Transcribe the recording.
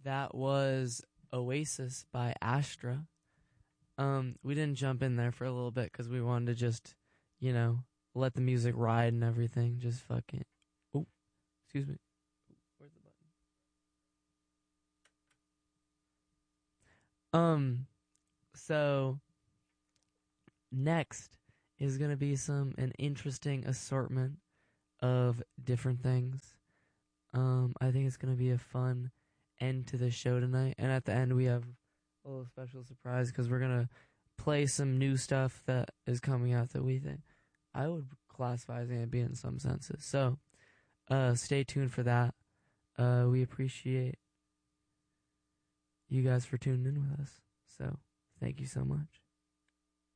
That was Oasis by Astra. We didn't jump in there for a little bit because we wanted to just, let the music ride and everything. Just fucking. Oh, excuse me. Where's the button? So next is gonna be an interesting assortment of different things. I think it's gonna be a fun end to the show tonight, and at the end we have a little special surprise because we're gonna play some new stuff that is coming out that we think I would classify as ambient in some senses. So, stay tuned for that. We appreciate you guys for tuning in with us. So, thank you so much.